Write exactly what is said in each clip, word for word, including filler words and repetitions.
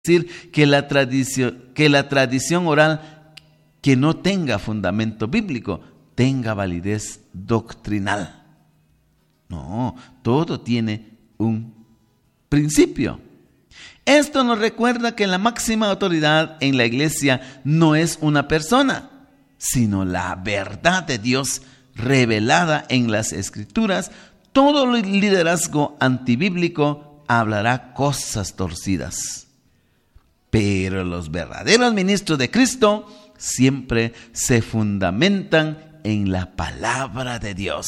decir que la tradición, que la tradición oral que no tenga fundamento bíblico tenga validez doctrinal. No, todo tiene un principio. Esto nos recuerda que la máxima autoridad en la iglesia no es una persona, sino la verdad de Dios revelada en las Escrituras. Todo liderazgo antibíblico hablará cosas torcidas, pero los verdaderos ministros de Cristo siempre se fundamentan en la palabra de Dios.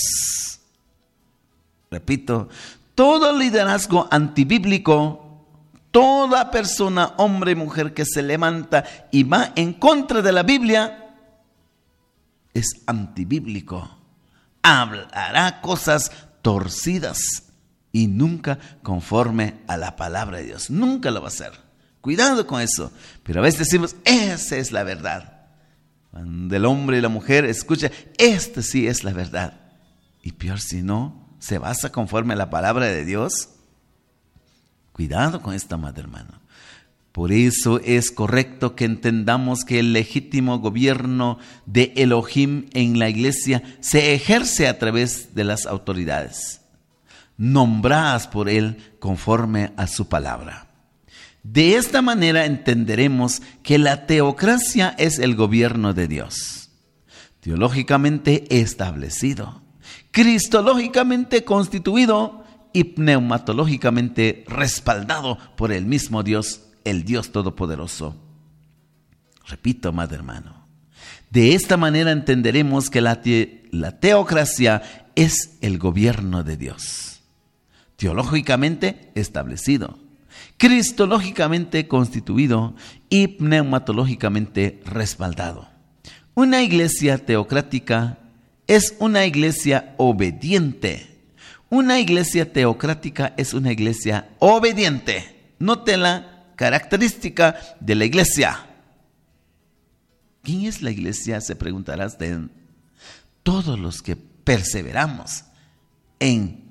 Repito, todo liderazgo antibíblico, toda persona, hombre, mujer que se levanta y va en contra de la Biblia, es antibíblico. Hablará cosas torcidas y nunca conforme a la palabra de Dios. Nunca lo va a hacer. Cuidado con eso. Pero a veces decimos, esa es la verdad. Cuando el hombre y la mujer escuchan, esta sí es la verdad. Y peor si no, se basa conforme a la palabra de Dios. Cuidado con esto, amado hermano. Por eso es correcto que entendamos que el legítimo gobierno de Elohim en la iglesia se ejerce a través de las autoridades, nombradas por él conforme a su palabra. De esta manera entenderemos que la teocracia es el gobierno de Dios, teológicamente establecido, cristológicamente constituido y pneumatológicamente respaldado por el mismo Dios, el Dios Todopoderoso. Repito, amado hermano, de esta manera entenderemos que la, te- la teocracia es el gobierno de Dios, teológicamente establecido, cristológicamente constituido y pneumatológicamente respaldado. Una iglesia teocrática es una iglesia obediente. Una iglesia teocrática es una iglesia obediente. Note la característica de la iglesia. ¿Quién es la iglesia? Se preguntarás. De todos los que perseveramos en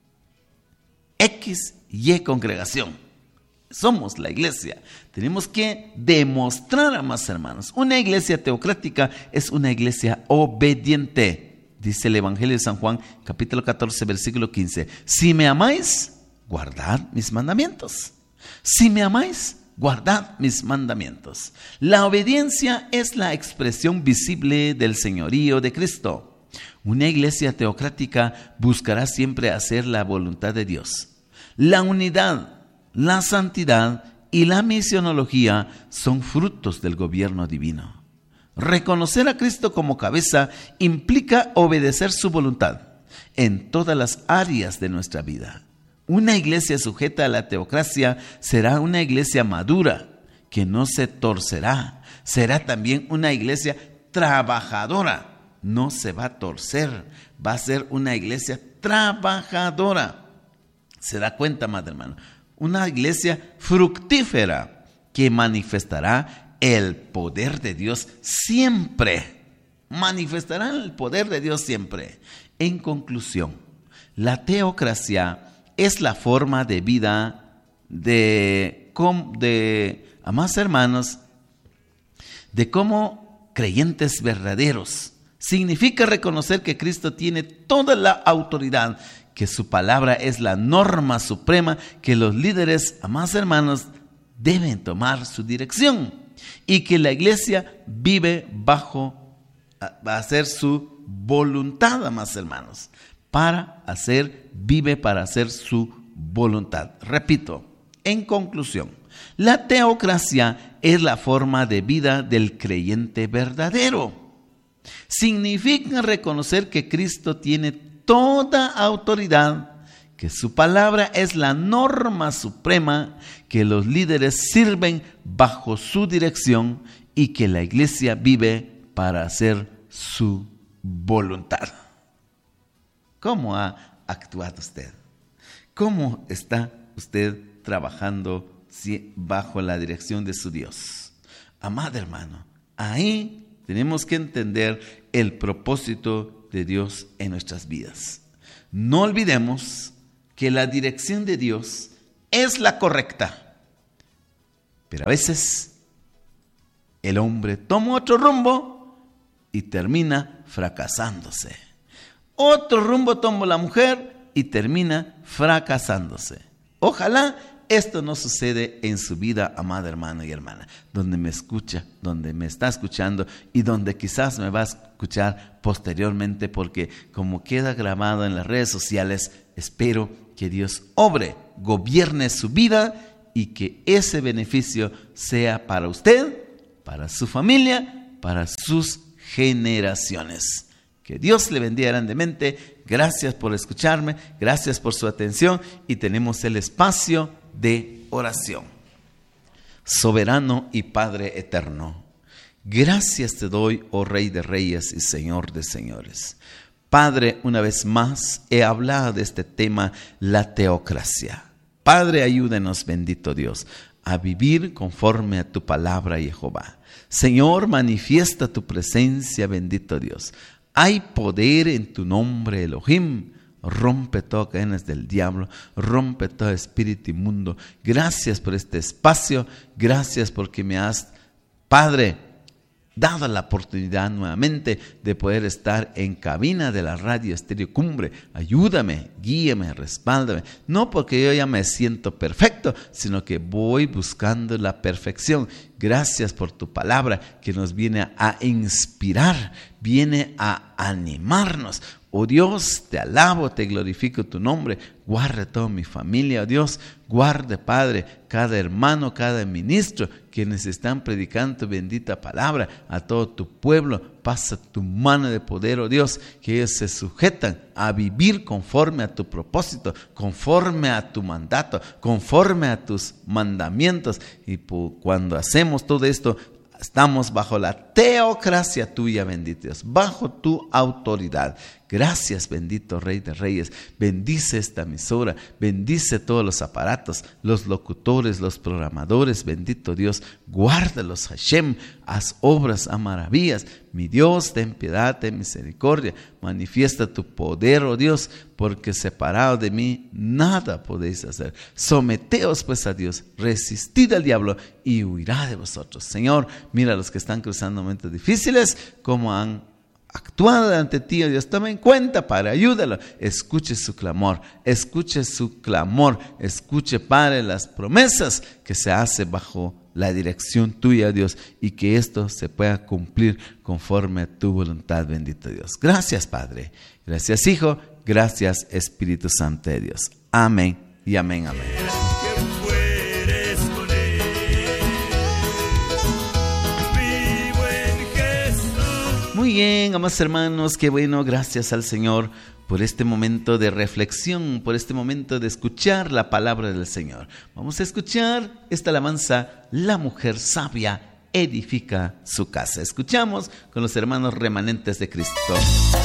X y congregación. Somos la iglesia. Tenemos que demostrar, a más hermanos. Una iglesia teocrática es una iglesia obediente. Dice el Evangelio de San Juan, capítulo catorce, versículo quince. Si me amáis, guardad mis mandamientos. Si me amáis, guardad mis mandamientos. La obediencia es la expresión visible del señorío de Cristo. Una iglesia teocrática buscará siempre hacer la voluntad de Dios. La unidad, la santidad y la misionología son frutos del gobierno divino. Reconocer a Cristo como cabeza implica obedecer su voluntad en todas las áreas de nuestra vida. Una iglesia sujeta a la teocracia será una iglesia madura, que no se torcerá. Será también una iglesia trabajadora, no se va a torcer, va a ser una iglesia trabajadora. ¿Se da cuenta, amado hermano? Una iglesia fructífera que manifestará el poder de Dios siempre. Manifestará el poder de Dios siempre. En conclusión, la teocracia es la forma de vida de, de amados hermanos, de cómo creyentes verdaderos. Significa reconocer que Cristo tiene toda la autoridad, que su palabra es la norma suprema, que los líderes, amados hermanos, deben tomar su dirección y que la iglesia vive bajo, va a hacer su voluntad, amados hermanos, para hacer, vive para hacer su voluntad. Repito, en conclusión, la teocracia es la forma de vida del creyente verdadero. Significa reconocer que Cristo tiene toda autoridad, que su palabra es la norma suprema, que los líderes sirven bajo su dirección y que la iglesia vive para hacer su voluntad. ¿Cómo ha actuado usted? ¿Cómo está usted trabajando bajo la dirección de su Dios? Amado hermano, ahí tenemos que entender el propósito de Dios en nuestras vidas. No olvidemos que la dirección de Dios es la correcta. Pero a veces el hombre toma otro rumbo y termina fracasándose. Otro rumbo toma la mujer y termina fracasándose. Ojalá esto no sucede en su vida, amada hermano y hermana, donde me escucha, donde me está escuchando y donde quizás me va a escuchar posteriormente, porque como queda grabado en las redes sociales, espero que Dios obre, gobierne su vida y que ese beneficio sea para usted, para su familia, para sus generaciones. Que Dios le bendiga grandemente. Gracias por escucharme, gracias por su atención y tenemos el espacio de oración. Soberano y Padre eterno, gracias te doy, oh Rey de Reyes y Señor de Señores. Padre, una vez más he hablado de este tema, la teocracia. Padre, ayúdenos, bendito Dios, a vivir conforme a tu palabra, Jehová. Señor, manifiesta tu presencia, bendito Dios. Hay poder en tu nombre, Elohim. Rompe todas cadenas del diablo, rompe todo espíritu inmundo. Gracias por este espacio, gracias porque me has, Padre, dado la oportunidad nuevamente de poder estar en cabina de la radio Estéreo Cumbre. Ayúdame, guíame, respáldame. No porque yo ya me siento perfecto, sino que voy buscando la perfección. Gracias por tu palabra que nos viene a inspirar, viene a animarnos. Oh Dios, te alabo, te glorifico tu nombre. Guarde toda mi familia, oh Dios. Guarde, Padre, cada hermano, cada ministro quienes están predicando tu bendita palabra a todo tu pueblo. Pasa tu mano de poder, oh Dios, que ellos se sujetan a vivir conforme a tu propósito, conforme a tu mandato, conforme a tus mandamientos. Y cuando hacemos todo esto, estamos bajo la teocracia tuya, bendito Dios, bajo tu autoridad. Gracias, bendito Rey de Reyes. Bendice esta emisora, bendice todos los aparatos, los locutores, los programadores, bendito Dios. Guárdalos, Hashem, haz obras a maravillas. Mi Dios, ten piedad, ten misericordia. Manifiesta tu poder, oh Dios, porque separado de mí nada podéis hacer. Someteos pues a Dios, resistid al diablo y huirá de vosotros. Señor, mira a los que están cruzando momentos difíciles, cómo han actuado ante ti, oh Dios. Toma en cuenta, Padre, ayúdalo. Escuche su clamor, escuche su clamor, escuche, Padre, las promesas que se hace bajo la dirección tuya, Dios, y que esto se pueda cumplir conforme a tu voluntad, bendito Dios. Gracias, Padre. Gracias, Hijo. Gracias, Espíritu Santo de Dios. Amén y amén, amén. Muy bien, amados hermanos, qué bueno, gracias al Señor por este momento de reflexión, por este momento de escuchar la palabra del Señor. Vamos a escuchar esta alabanza, La mujer sabia edifica su casa. Escuchamos con los hermanos remanentes de Cristo.